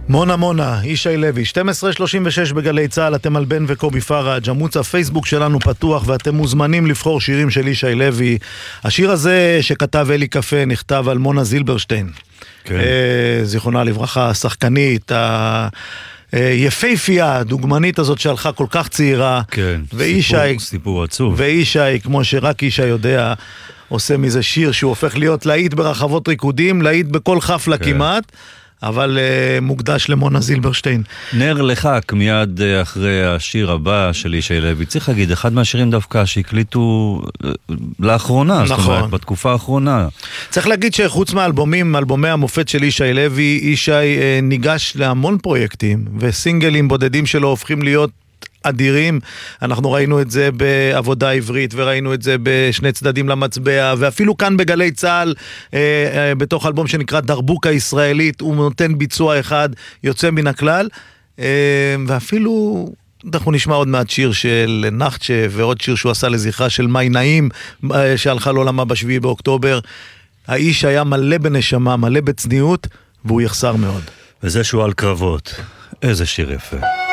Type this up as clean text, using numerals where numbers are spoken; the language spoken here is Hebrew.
מונה מונה, ישי לוי, 12:36 בגלי צהל, אתם על בן וקובי פראג', עמוץ הפייסבוק שלנו פתוח ואתם מוזמנים לבחור שירים של ישי לוי. השיר הזה שכתב אלי קפה נכתב על מונה זילברשטיין, כן. זיכרונה לברכה, השחקנית, היפהפייה, הדוגמנית הזאת שהלכה כל כך צעירה, כן, סיפור עצוב. ואישי, כמו שרק אישי יודע, עושה מזה שיר שהוא הופך להיות להיט ברחבות ריקודים, להיט בכל חפלה כמעט, אבל מוקדש למונה זילברשטיין. נר לחק מיד אחרי השיר הבא של ישי לוי. צריך להגיד, אחד מהשירים דווקא שהקליטו לאחרונה, נכון. זאת אומרת, בתקופה האחרונה. צריך להגיד שחוץ מהאלבומים, אלבומי המופת של ישי לוי, ישי ניגש להמון פרויקטים, וסינגלים בודדים שלו הופכים להיות אדירים. אנחנו ראינו את זה בעבודה עברית, וראינו את זה בשני צדדים למצבע, ואפילו כאן בגלי צהל, בתוך אלבום שנקרא דרבוק הישראלית, הוא נותן ביצוע אחד יוצא מן הכלל, ואפילו אנחנו נשמע עוד מעט שיר של נחצ'ה, ועוד שיר שהוא עשה לזכרה של מי נעים, שהלכה לעולמה ב7 באוקטובר. האיש היה מלא בנשמה, מלא בצניעות, והוא יחסר מאוד. וזה שהוא על קרבות. איזה שיר יפה.